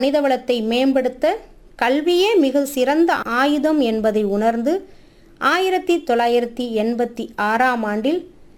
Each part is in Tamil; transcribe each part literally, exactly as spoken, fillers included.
மனிதவளத்தை மேம்படுத்த கல்வியே மிக சிறந்த ஆயுதம் என்பதை உணர்ந்து ஆயிரத்தி தொள்ளாயிரத்தி எண்பத்தி ஆறாம் ஆண்டில்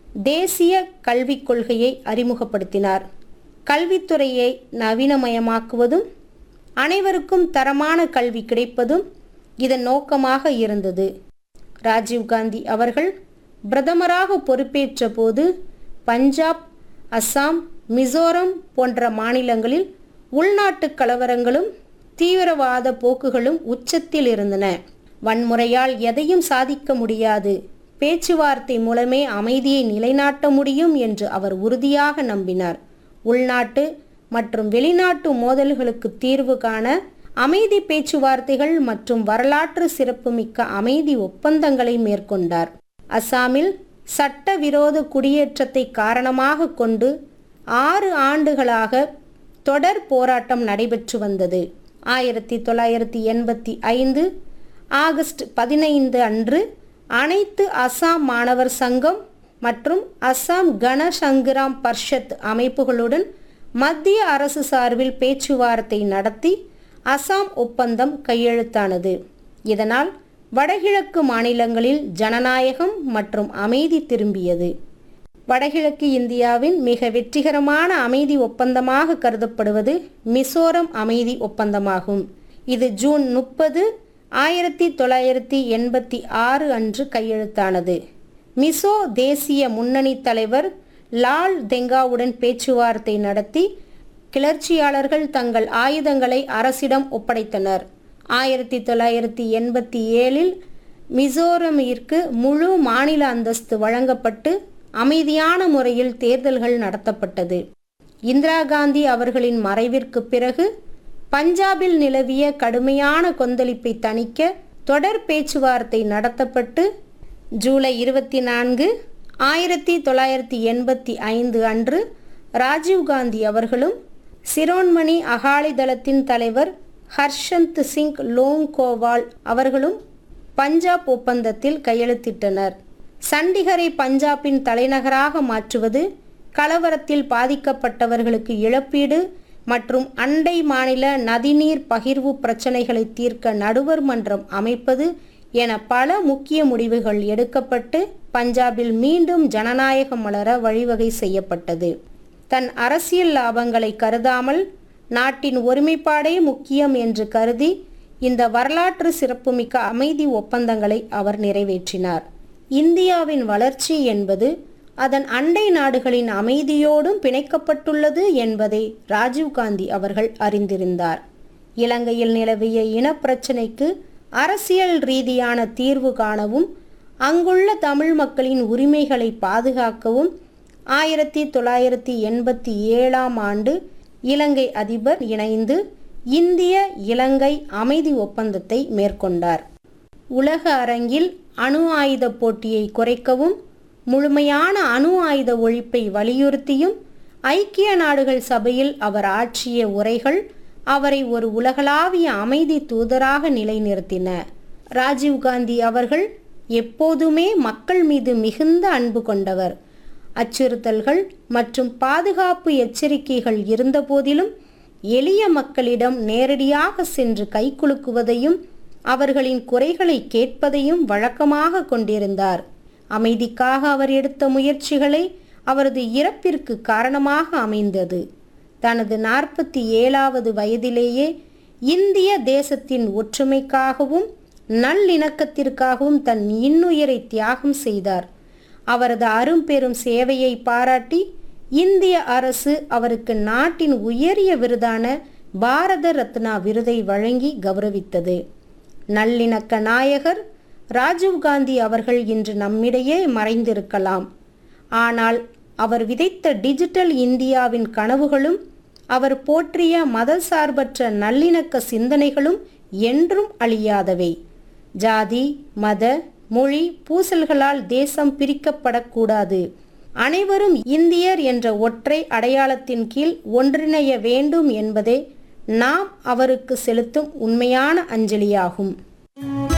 தேசிய கல்விக் கொள்கையை அறிமுகப்படுத்தினார். கல்வித்துறையை நவீனமயமாக்குவதும் அனைவருக்கும் தரமான கல்வி கிடைப்பதும் இதன் நோக்கமாக இருந்தது. ராஜீவ்காந்தி அவர்கள் பிரதமராக பொறுப்பேற்ற போது பஞ்சாப், அஸ்ஸாம், மிசோரம் போன்ற மாநிலங்களில் உள்நாட்டு கலவரங்களும் தீவிரவாத போக்குகளும் உச்சத்தில் இருந்தன. வன்முறையால் எதையும் சாதிக்க முடியாது, பேச்சுவார்த்தை மூலமே அமைதியை நிலைநாட்ட முடியும் என்று அவர் உறுதியாக நம்பினார். உள்நாட்டு மற்றும் வெளிநாட்டு மோதல்களுக்கு தீர்வு காண அமைதி பேச்சுவார்த்தைகள் மற்றும் வரலாற்று சிறப்புமிக்க அமைதி ஒப்பந்தங்களை மேற்கொண்டார். அஸ்ஸாமில் சட்டவிரோத குடியேற்றத்தை காரணமாக கொண்டு ஆறு ஆண்டுகளாக தொடர் போராட்டம் நடைபெற்று வந்தது. ஆயிரத்தி தொள்ளாயிரத்தி எண்பத்தி ஐந்து ஆகஸ்ட் பதினைந்து அன்று அனைத்து அஸ்ஸாம் மாணவர் சங்கம் மற்றும் அஸ்ஸாம் கண சங்கிராம் பர்ஷத் அமைப்புகளுடன் மத்திய அரசு சார்பில் பேச்சுவார்த்தை நடத்தி அஸ்ஸாம் ஒப்பந்தம் கையெழுத்தானது. இதனால் வடகிழக்கு மாநிலங்களில் ஜனநாயகம் மற்றும் அமைதி திரும்பியது. வடகிழக்கு இந்தியாவின் மிக வெற்றிகரமான அமைதி ஒப்பந்தமாக கருதப்படுவது மிசோரம் அமைதி ஒப்பந்தமாகும். இது ஜூன் முப்பது ஆயிரத்தி தொள்ளாயிரத்தி எண்பத்தி ஆறு அன்று கையெழுத்தானது. மிசோ தேசிய முன்னணி தலைவர் லால் தெங்காவுடன் பேச்சுவார்த்தை நடத்தி கிளர்ச்சியாளர்கள் தங்கள் ஆயுதங்களை அரசிடம் ஒப்படைத்தனர். ஆயிரத்தி தொள்ளாயிரத்தி எண்பத்தி ஏழில் மிசோரமிற்கு முழு மாநில அந்தஸ்து வழங்கப்பட்டு அமைதியான முறையில் தேர்தல்கள் நடத்தப்பட்டது. இந்திரா காந்தி அவர்களின் மறைவிற்கு பிறகு பஞ்சாபில் நிலவிய கடுமையான கொந்தளிப்பை தணிக்க தொடர் பேச்சுவார்த்தை நடத்தப்பட்டு ஜூலை இருபத்தி நான்கு ஆயிரத்தி தொள்ளாயிரத்தி எண்பத்தி ஐந்து அன்று ராஜீவ்காந்தி அவர்களும் சிரோன்மணி அகாலிதளத்தின் தலைவர் ஹர்ஷந்த் சிங் லோங்கோவால் அவர்களும் பஞ்சாப் ஒப்பந்தத்தில் கையெழுத்திட்டனர். சண்டிகரை பஞ்சாபின் தலைநகராக மாற்றுவது, கலவரத்தில் பாதிக்கப்பட்டவர்களுக்கு இழப்பீடு மற்றும் அண்டை மாநில நதிநீர் பகிர்வு பிரச்சனைகளை தீர்க்க நடுவர் மன்றம் அமைப்பது என பல முக்கிய முடிவுகள் எடுக்கப்பட்டு பஞ்சாபில் மீண்டும் ஜனநாயகம் மலர வழிவகை செய்யப்பட்டது. தன் அரசியல் லாபங்களை கருதாமல் நாட்டின் ஒருமைப்பாடே முக்கியம் என்று கருதி இந்த வரலாற்று சிறப்புமிக்க அமைதி ஒப்பந்தங்களை அவர் நிறைவேற்றினார். இந்தியாவின் வளர்ச்சி என்பது அதன் அண்டை நாடுகளின் அமைதியோடும் பிணைக்கப்பட்டுள்ளது என்பதை ராஜீவ்காந்தி அவர்கள் அறிந்திருந்தார். இலங்கையில் நிலவிய இனப்பிரச்சினைக்கு அரசியல் ரீதியான தீர்வு காணவும் அங்குள்ள தமிழ் மக்களின் உரிமைகளை பாதுகாக்கவும் ஆயிரத்தி தொள்ளாயிரத்தி எண்பத்தி ஏழாம் ஆண்டு இலங்கை அதிபர் இணைந்து இந்திய இலங்கை அமைதி ஒப்பந்தத்தை மேற்கொண்டார். உலக அரங்கில் அணு ஆயுத போட்டியை குறைக்கவும் முழுமையான அணு ஆயுத ஒழிப்பை வலியுறுத்தியும் ஐக்கிய நாடுகள் சபையில் அவர் ஆற்றிய உரைகள் அவரை ஒரு உலகளாவிய அமைதி தூதராக நிலைநிறுத்தின. ராஜீவ்காந்தி அவர்கள் எப்போதுமே மக்கள் மீது மிகுந்த அன்பு கொண்டவர். அச்சுறுத்தல்கள் மற்றும் பாதுகாப்பு எச்சரிக்கைகள் இருந்தபோதிலும் எளிய மக்களிடம் நேரடியாக சென்று கைகுலுக்குவதையும் அவர்களின் குறைகளை கேட்பதையும் வழக்கமாக கொண்டிருந்தார். அமைதிக்காக அவர் எடுத்த முயற்சிகளை அவரது இறப்பிற்கு காரணமாக அமைந்தது. தனது நாற்பத்தி ஏழாவது வயதிலேயே இந்திய தேசத்தின் ஒற்றுமைக்காகவும் நல்லிணக்கத்திற்காகவும் தன் இன்னுயிரை தியாகம் செய்தார். அவரது அரும்பெரும் சேவையை பாராட்டி இந்திய அரசு அவருக்கு நாட்டின் உயரிய விருதான பாரத ரத்னா விருதை வழங்கி கௌரவித்தது. நல்லிணக்க நாயகர் ராஜீவ்காந்தி அவர்கள் இன்று நம்மிடையே மறைந்திருக்கலாம். ஆனால் அவர் விதைத்த டிஜிட்டல் இந்தியாவின் கனவுகளும் அவர் போற்றிய மதசார்பற்ற நல்லிணக்க சிந்தனைகளும் என்றும் அழியாதவை. ஜாதி, மத, மொழி பூசல்களால் தேசம் பிரிக்கப்படக்கூடாது. அனைவரும் இந்தியர் என்ற ஒற்றை அடையாளத்தின் கீழ் ஒன்றிணைய வேண்டும் என்பதே நாம் அவருக்கு செலுத்தும் உண்மையான அஞ்சலியாகும்.